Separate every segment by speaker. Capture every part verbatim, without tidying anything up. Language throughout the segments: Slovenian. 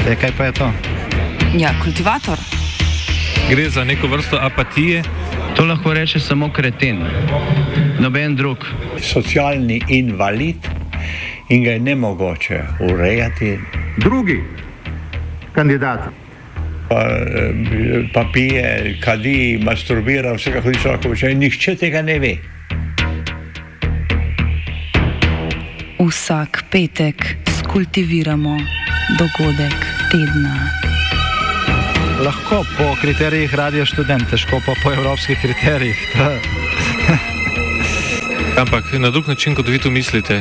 Speaker 1: E, kaj pa je to?
Speaker 2: Ja, kultivator.
Speaker 3: Gre za neko vrsto apatije.
Speaker 4: To lahko reče samo kreten, noben drug.
Speaker 5: Socialni invalid in ga je nemogoče urejati.
Speaker 1: Drugi kandidat.
Speaker 5: Pa, pa pije, kadi, masturbira, vsega hodi človeka počne, nihče tega ne ve.
Speaker 2: Vsak petek skultiviramo dogodek tedna.
Speaker 1: Lahko po kriterijih Radio Študent, težko pa po evropskih kriterijih.
Speaker 3: Ampak na drug način, kot vi to mislite.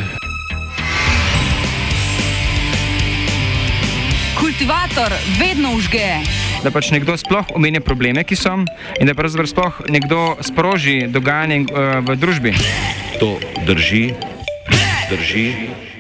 Speaker 2: Kultivator vedno užge.
Speaker 6: Da pač nekdo sploh omenja probleme, ki so, in da pravzaprav sploh nekdo sproži dogajanje uh, v družbi.
Speaker 7: To drži, drži.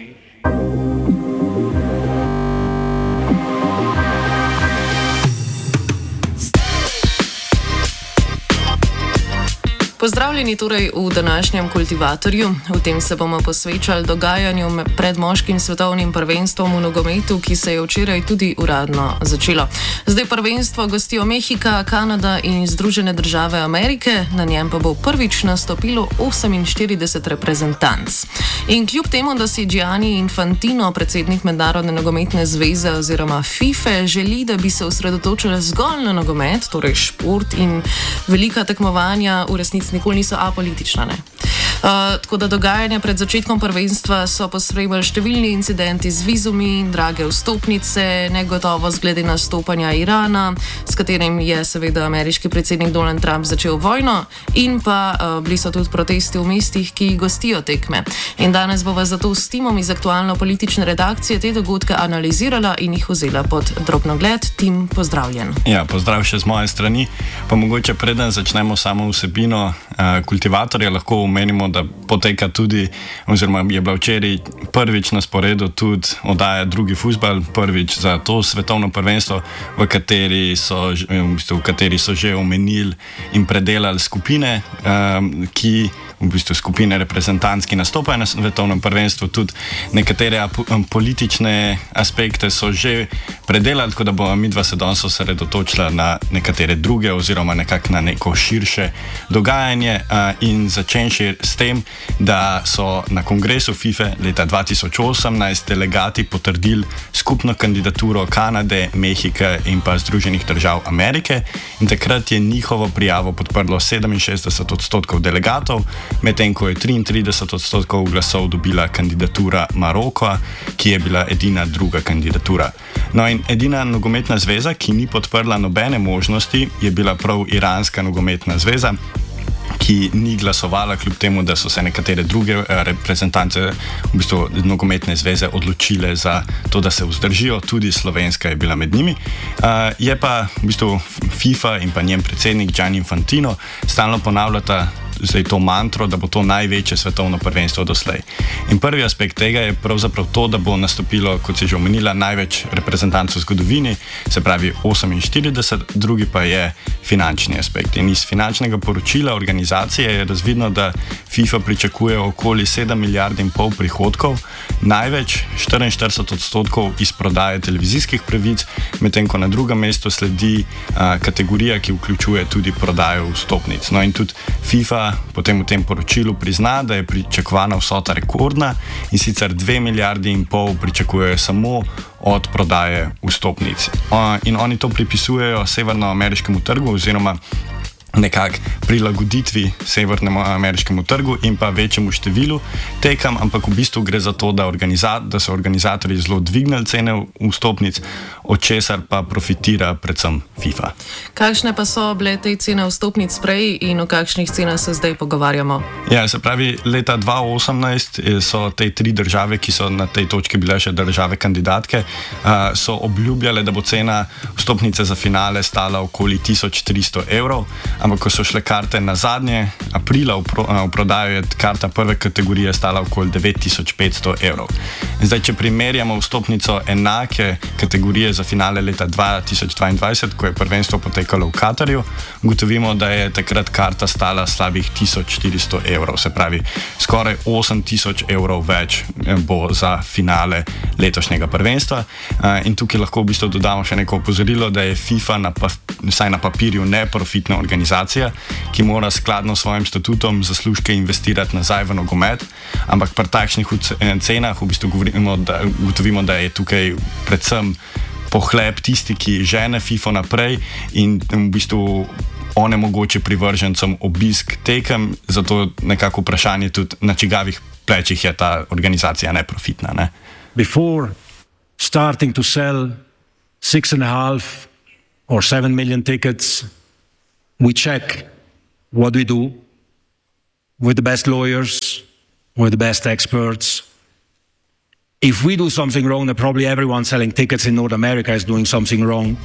Speaker 8: Pozdravljeni torej v današnjem Kultivatorju. V tem se bomo posvečali dogajanju pred moškim svetovnim prvenstvom v nogometu, ki se je včeraj tudi uradno začelo. Zdaj prvenstvo gostijo Mehika, Kanada in Združene države Amerike, na njem pa bo prvič nastopilo oseminštirideset reprezentanc. In kljub temu, da si Gianni Infantino, predsednik Mednarodne nogometne zveze oziroma FIFA, želi, da bi se osredotočila zgolj na nogomet, torej šport in velika tekmovanja v resnici nikoli niso apolitična, ne. Uh, tako da dogajanja pred začetkom prvenstva so pospremili številni incidenti z vizumi, drage vstopnice, negotovost glede nastopanja Irana, s katerim je seveda ameriški predsednik Donald Trump začel vojno, in pa uh, bili so tudi protesti v mestih, ki gostijo tekme. In danes bova zato s timom iz aktualno-politične redakcije te dogodke analizirala in jih vzela pod drobnogled. Tim, pozdravljen.
Speaker 9: Ja, pozdrav še z moje strani. Pa mogoče preden začnemo samo vsebino uh, kultivatorja, lahko omenimo, da poteka tudi, oziroma je bila včeraj prvič na sporedu tudi oddaja Drugi fuzbal, prvič za to svetovno prvenstvo, v kateri so, v bistvu, v kateri so že omenili in predelali skupine, um, ki v bistvu skupine reprezentantski nastopajo na svetovnem prvenstvu, tudi nekatere ap- politične aspekte so že predelali, tako da bo midva se danes osredotočila na nekatere druge oziroma nekako na neko širše dogajanje uh, in začenši s tem, da so na kongresu FIFA leta dva tisoč osemnajst delegati potrdili skupno kandidaturo Kanade, Mehike in pa Združenih držav Amerike, in takrat je njihovo prijavo podprlo sedeminšestdeset odstotkov delegatov, medtem ko je triintrideset odstotkov glasov dobila kandidatura Maroka, ki je bila edina druga kandidatura. No in edina nogometna zveza, ki ni podprla nobene možnosti, je bila prav Iranska nogometna zveza, ki ni glasovala, kljub temu, da so se nekatere druge reprezentance, v bistvu nogometne zveze, odločile za to, da se vzdržijo, tudi slovenska je bila med njimi. Uh, je pa v bistvu FIFA in pa njen predsednik Gianni Infantino stalno ponavljata zdaj to mantro, da bo to največje svetovno prvenstvo doslej. In prvi aspekt tega je pravzaprav to, da bo nastopilo, kot si že omenila, največ reprezentanc v zgodovini, se pravi oseminštirideset, drugi pa je finančni aspekt. In iz finančnega poročila organizacije je razvidno, da FIFA pričakuje okoli sedem milijard in pol prihodkov, največ štiriinštirideset odstotkov iz prodaje televizijskih pravic, medtem ko na drugem mestu sledi a, kategorija, ki vključuje tudi prodajo vstopnic. No in tudi FIFA potem v tem poročilu prizna, da je pričakovana vsota rekordna, in sicer dve milijardi in pol pričakujejo samo od prodaje vstopnic. In oni to pripisujejo severnoameriškemu trgu oziroma nekako prilagoditvi severnemu ameriškemu trgu in pa večjemu številu tekem, ampak v bistvu gre za to, da, organiza- da so organizatorji zelo dvignili cene vstopnic, od česar pa profitira predvsem FIFA.
Speaker 8: Kakšne pa so bile te cene vstopnic prej in o kakšnih cenah se zdaj pogovarjamo?
Speaker 9: Ja, se pravi, leta dva tisoč osemnajst so te tri države, ki so na tej točki bile še države kandidatke, so obljubljale, da bo cena vstopnice za finale stala okoli tisoč tristo evrov, ampak ko so šle karte na zadnje, aprila v, pro, v prodajo, je karta prve kategorije stala okoli devet tisoč petsto evrov. In zdaj, če primerjamo vstopnico enake kategorije za finale leta dva tisoč dvaindvajset, ko je prvenstvo potekalo v Katarju, ugotovimo, da je takrat karta stala slabih tisoč štiristo evrov, se pravi, skoraj osem tisoč evrov več bo za finale letošnjega prvenstva. In tukaj lahko v bistvu dodamo še neko opozorilo, da je FIFA na, vsaj na papirju neprofitna organizacija, ki mora skladno s svojim statutom zaslužke investirati nazaj v nogomet, ampak pri takšnih cenah v bistvu govorimo, da, gotovimo, da je tukaj predvsem pohleb tisti, ki žene FIFA naprej in v bistvu onemogoče privržencem obisk tekem, zato nekako vprašanje tudi, na čigavih plečih je ta organizacija neprofitna. Ne?
Speaker 10: Before starting to sell six and a half or seven million tickets, we check what we do with the best lawyers, with the best experts. If we do something wrong, then probably everyone selling tickets in North America is doing something wrong.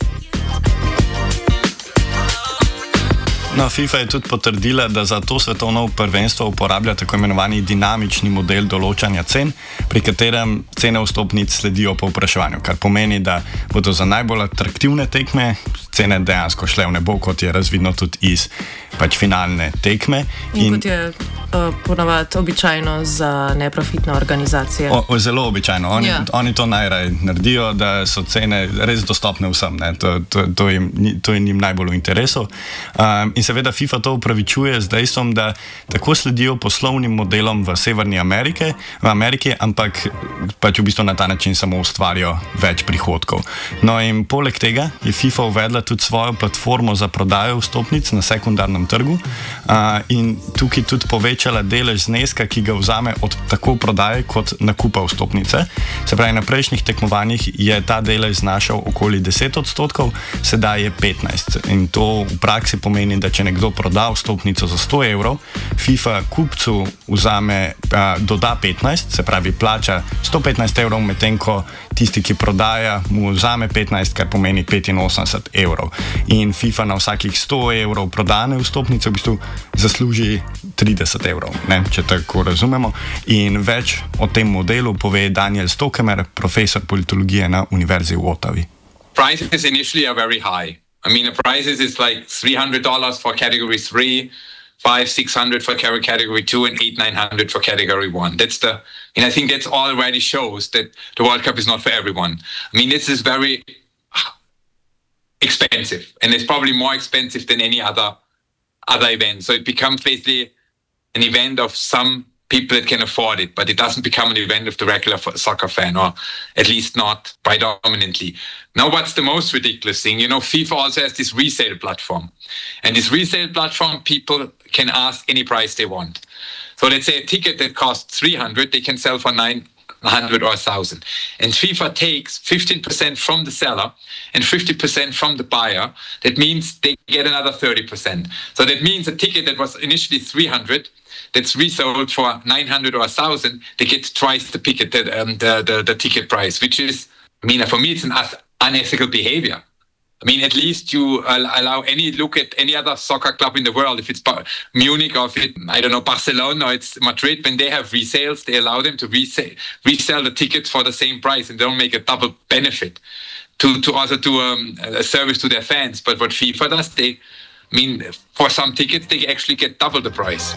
Speaker 9: No, FIFA je tudi potrdila, da za to svetovno prvenstvo uporablja tako imenovani dinamični model določanja cen, pri katerem cene vstopnic sledijo povpraševanju, kar pomeni, da bodo za najbolj atraktivne tekme cene dejansko šle v nebo, kot je razvidno tudi iz pač finalne tekme.
Speaker 8: In, in kot je uh, ponavadi običajno za neprofitne organizacije.
Speaker 9: O, o, zelo običajno. Oni, ja. oni to najraje naredijo, da so cene res dostopne vsem. Ne? To, to, to, jim, to je njim najbolj v interesu. Um, in seveda FIFA to upravičuje z dejstvom, da tako sledijo poslovnim modelom v Severni Amerike, v Ameriki, ampak pač v bistvu na ta način samo ustvarijo več prihodkov. No in poleg tega je FIFA uvedla tudi svojo platformo za prodajo vstopnic na sekundarnem trgu uh, in tukaj tudi povečala delež zneska, ki ga vzame od tako prodaje kot nakupa vstopnice. Se pravi, na prejšnjih tekmovanjih je ta delež znašal okoli deset odstotkov, sedaj je petnajst. In to v praksi pomeni, da če nekdo proda vstopnico za sto evrov, FIFA kupcu vzame, uh, doda petnajst, se pravi, plača sto petnajst evrov, medtem ko tisti, ki prodaja, mu vzame petnajst, kar pomeni petinosemdeset evrov. In FIFA na vsakih sto evrov prodane vstopnice v bistvu zasluži trideset evrov, ne, če tako razumemo. In več o tem modelu pove Daniel Stokemer, profesor politologije na Univerzi v Ottawi.
Speaker 11: Prices initially are very high. I mean, the prices is like three hundred dollars for category three, five, six hundred for category two, and eight, nine hundred for category one. That's the, and I think that's already shows that the World Cup is not for everyone. I mean, this is very expensive, and it's probably more expensive than any other other event. So it becomes basically an event of some people that can afford it, but it doesn't become an event of the regular soccer fan, or at least not predominantly. Now, what's the most ridiculous thing? You know, FIFA also has this resale platform, and this resale platform, people can ask any price they want. So let's say a ticket that costs three hundred, they can sell for nine hundred or one thousand. And FIFA takes fifteen percent from the seller and fifty percent from the buyer. That means they get another thirty percent. So that means a ticket that was initially three hundred, that's resold for nine hundred or one thousand, they get twice the ticket, um, the, the, the ticket price, which is, I mean, for me, it's an unethical behavior. I mean, at least you allow any look at any other soccer club in the world, if it's Munich or if it, I don't know, Barcelona or it's Madrid, when they have resales, they allow them to resell, resell the tickets for the same price and they don't make a double benefit to, to also do um, a service to their fans. But what FIFA does, they, I mean, for some tickets, they actually get double the price.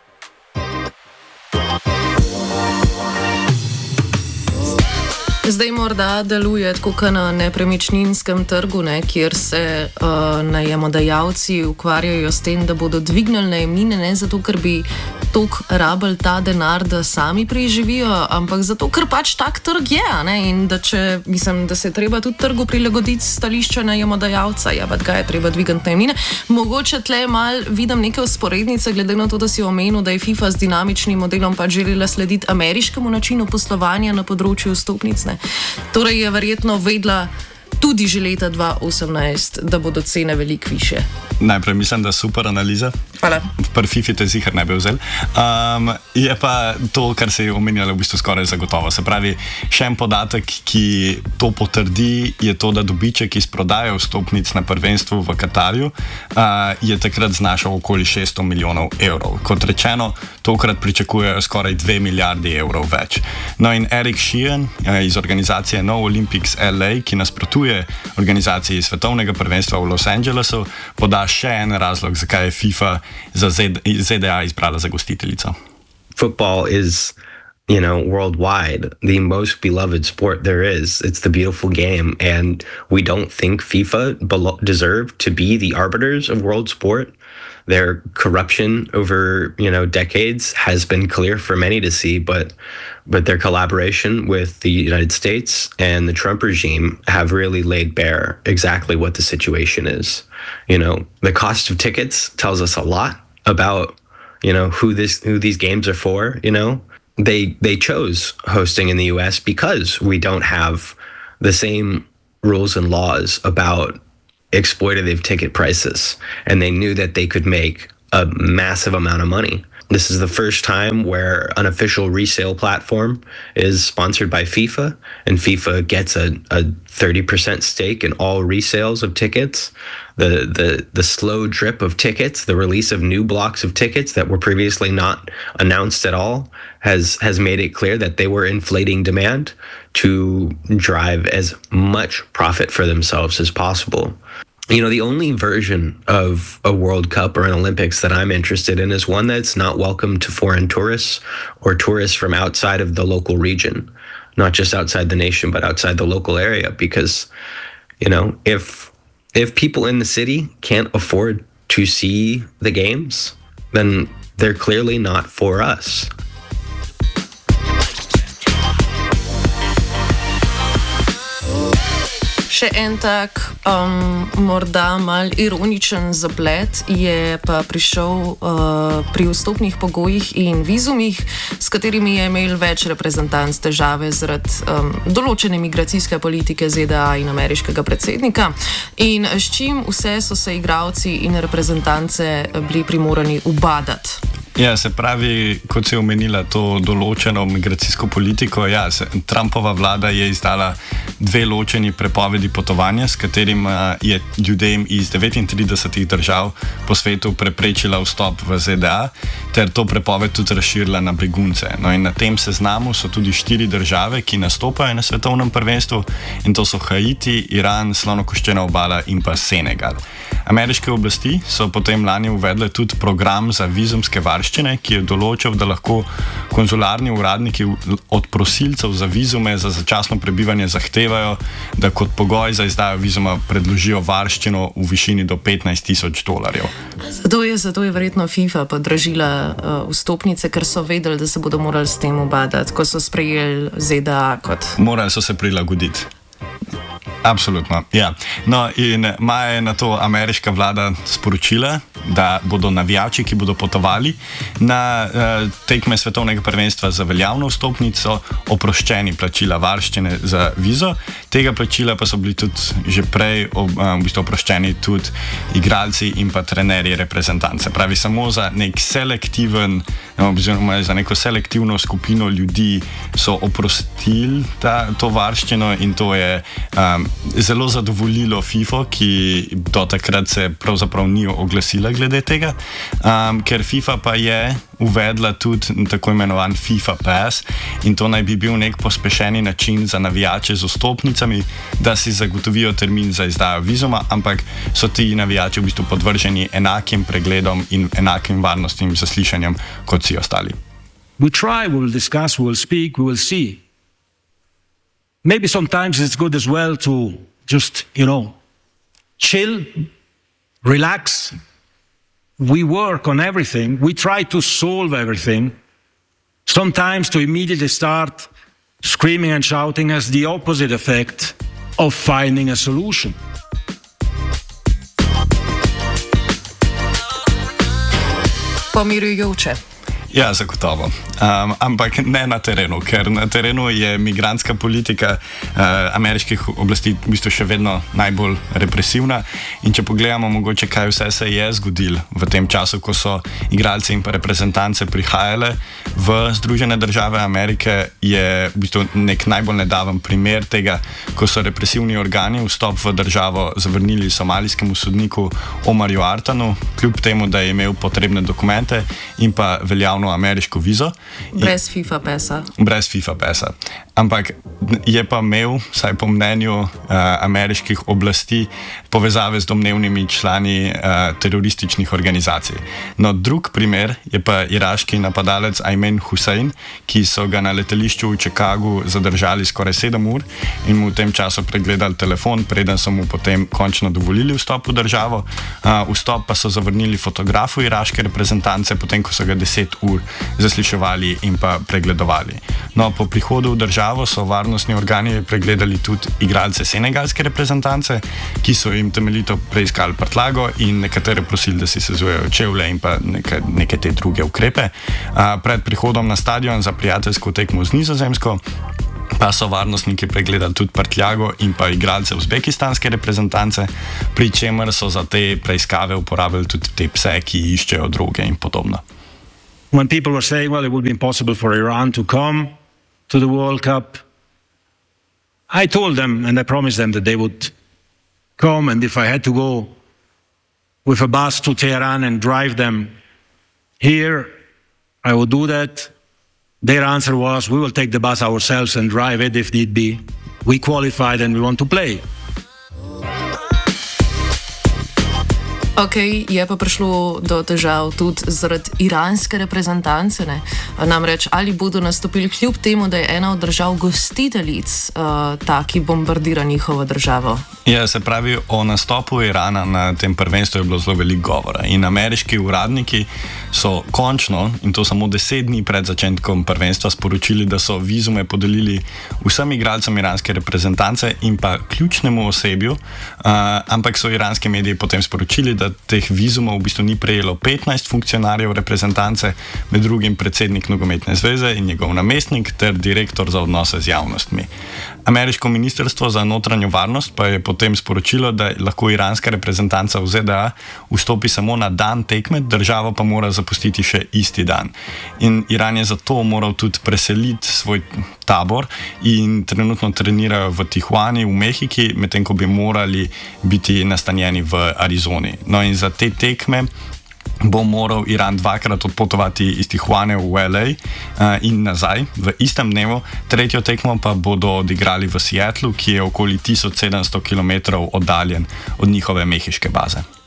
Speaker 11: Zdaj morda deluje tako kot na nepremičninskem trgu, ne, kjer se uh, najemodajalci ukvarjajo s tem, da bodo dvignili najemnine, ne zato, ker bi toliko rabili ta denar, da sami preživijo, ampak zato, ker pač tak trg je. Ne, in da, če, mislim, da se je treba tudi trgu prilagoditi stališče najemodajalca, ja, pa ga je treba dvigniti najemnine. Mogoče tle mal vidim neke usporednice, glede na to, da si omenil, da je FIFA z dinamičnim modelom pač želela slediti ameriškemu načinu poslovanja na področju vstopnic. Ne. Torej je verjetno vedla,
Speaker 8: tudi že leta dva tisoč osemnajst, da bodo cene veliko više.
Speaker 9: Najprej mislim, da super analiza.
Speaker 8: Hvala.
Speaker 9: Pri Fifi te zihar ne bi vzel. Um, je pa to, kar se je omenjalo, v bistvu skoraj zagotovo. Se pravi, še en podatek, ki to potrdi, je to, da dobiček iz prodaje vstopnic na prvenstvu v Katarju uh, je takrat znašal okoli šeststo milijonov evrov. Kot rečeno, tokrat pričakujejo skoraj dve milijardi evrov več. No in Eric Sheehan uh, iz organizacije No Olympics L A, ki nasprotuje organizaciji svetovnega prvenstva v Los Angelesu, poda še en razlog, zakaj je FIFA za Z D A izbrala za gostiteljico.
Speaker 12: Football is, you know, worldwide the most beloved sport there is. It's the beautiful game, and we don't think FIFA belo- deserve to be the arbiters of world sport. Their corruption over, you know, decades has been clear for many to see, but but their collaboration with the United States and the Trump regime have really laid bare exactly what the situation is. You know, the cost of tickets tells us a lot about, you know, who this who these games are for. You know, they they chose hosting in the U S because we don't have the same rules and laws about exploitative ticket prices, and they knew that they could make a massive amount of money. This is the first time where an official resale platform is sponsored by FIFA, and FIFA gets a, a thirty percent stake in all resales of tickets. The, the, the slow drip of tickets, the release of new blocks of tickets that were previously not announced at all, has, has made it clear that they were inflating demand to drive as much profit for themselves as possible. You know, the only version of a World Cup or an Olympics that I'm interested in is one that's not welcome to foreign tourists or tourists from outside of the local region, not just outside the nation, but outside the local area. Because, you know, if if people in the city can't afford to see the games, then they're clearly not for us.
Speaker 8: Še en tak, um, morda mal ironičen zaplet je pa prišel uh, pri vstopnih pogojih in vizumih, s katerimi je imel več reprezentanc težave zaradi um, določene migracijske politike Z D A in ameriškega predsednika, in s čim vse so se igralci in reprezentance bili primorani ubadati.
Speaker 9: Ja, se pravi, kot se je omenila to določeno migracijsko politiko, ja, se, Trumpova vlada je izdala dve ločeni prepovedi potovanja, s katerim je ljudem iz devetintridesetih držav po svetu preprečila vstop v Z D A, ter to prepoved tudi razširila na begunce. No in na tem seznamu so tudi štiri države, ki nastopajo na svetovnem prvenstvu, in to so Haiti, Iran, Slonokoščena obala in pa Senegal. Ameriške oblasti so potem lani uvedle tudi program za vizumske varščine, ki je določil, da lahko konzularni uradniki od prosilcev za vizume za začasno prebivanje zahtevajo, da kot pogoj za izdajo vizuma predložijo varščino v višini do petnajst tisoč dolarjev.
Speaker 8: Zato je, zato je verjetno FIFA podražila uh, vstopnice, ker so vedeli, da se bodo morali s tem ubadati, ko so sprejeli Z D A kot.
Speaker 9: Morali so se prilagoditi. Absolutno, ja. No, in maja je na to ameriška vlada sporočila, da bodo navijači, ki bodo potovali na uh, tekme svetovnega prvenstva za veljavno vstopnico, oproščeni plačila varščine za vizo. Tega plačila pa so bili tudi že prej ob, um, v bistvu oproščeni tudi igralci in pa trenerji reprezentance. Pravi, samo za nek selektiven, oziroma za neko selektivno skupino ljudi so oprostili ta, to varščino, in to je um, zelo zadovoljilo FIFA, ki do takrat se pravzaprav ni oglasila glede tega, um, ker FIFA pa je uvedla tudi tako imenovan FIFA Pass, in to naj bi bil nek pospešeni način za navijače z vstopnicami, da si zagotovijo termin za izdajo vizuma, ampak so ti navijači v bistvu podvrženi enakim pregledom in enakim varnostnim zaslišanjem kot vsi ostali.
Speaker 10: We try, we will discuss, we will speak, we will see. Maybe sometimes it's good as well to just, you know, chill, relax. We work on everything. We try to solve everything. Sometimes to immediately start screaming and shouting has the opposite effect of finding a solution.
Speaker 8: Pomirjujoče.
Speaker 9: Ja, zagotovo. Um, ampak ne na terenu, ker na terenu je migrantska politika uh, ameriških oblasti v bistvu še vedno najbolj represivna. In če pogledamo, mogoče kaj vse se je zgodilo v tem času, ko so igralci in pa reprezentance prihajale v Združene države Amerike, je v bistvu nek najbolj nedaven primer tega, ko so represivni organi vstop v državo zavrnili somalijskemu sodniku Omarju Artanu, kljub temu, da je imel potrebne dokumente in pa veljavno ameriško vizo.
Speaker 8: Brez FIFA pesa.
Speaker 9: Brez FIFA pesa. Ampak je pa imel, vsaj po mnenju uh, ameriških oblasti, povezave z domnevnimi člani uh, terorističnih organizacij. No, drug primer je pa iraški napadalec Ayman Hussein, ki so ga na letališču v Chicagu zadržali skoraj sedem ur in mu v tem času pregledali telefon, preden so mu potem končno dovolili vstop v državo. Uh, vstop pa so zavrnili fotografu iraške reprezentance, potem ko so ga deset ur zasliševali in pa pregledovali. No, po prihodu v državo so varnostni organi pregledali tudi igralce senegalske reprezentance, ki so jim temeljito preiskali prtljago in nekatere prosili, da si sezujejo čevlje in pa neke, neke te druge ukrepe. A, pred prihodom na stadion za prijateljsko tekmo z Nizozemsko pa so varnostniki pregledali tudi prtljago in pa igralce uzbekistanske reprezentance, pri čemer so za te preiskave uporabili tudi te pse, ki iščejo droge in podobno.
Speaker 10: When people were saying, well, it would be impossible for Iran to come to the World Cup, I told them and I promised them that they would come, and if I had to go with a bus to Tehran and drive them here, I would do that. Their answer was, we will take the bus ourselves and drive it if need be. We qualified and we want to play.
Speaker 8: Ok, je pa prišlo do težav tudi zaradi iranske reprezentance. Ne? Namreč, ali bodo nastopili kljub temu, da je ena od držav gostiteljic uh, ta, ki bombardira njihovo državo?
Speaker 9: Ja, se pravi, o nastopu Irana na tem prvenstvu je bilo zelo veliko govora. In ameriški uradniki so končno, in to samo deset dni pred začetkom prvenstva, sporočili, da so vizume podelili vsem igralcem iranske reprezentance in pa ključnemu osebju, uh, ampak so iranski mediji potem sporočili, da teh vizumov v bistvu ni prejelo petnajst funkcionarjev reprezentance, med drugim predsednik nogometne zveze in njegov namestnik ter direktor za odnose z javnostmi. Ameriško ministrstvo za notranjo varnost pa je potem sporočilo, da lahko iranska reprezentanca v Z D A vstopi samo na dan tekme, državo pa mora zapustiti še isti dan. In Iran je zato moral tudi preseliti svoj tabor in trenutno trenirajo v Tijuani v Mehiki, medtem ko bi morali biti nastanjeni v Arizoni. No in za te tekme bo moral Iran dvakrat odpotovati iz Tijuane v L A uh, in nazaj v istem dnevu. Tretjo tekmo pa bodo odigrali v Seattlu, ki je okoli tisoč sedemsto kilometrov oddaljen od njihove mehiške baze.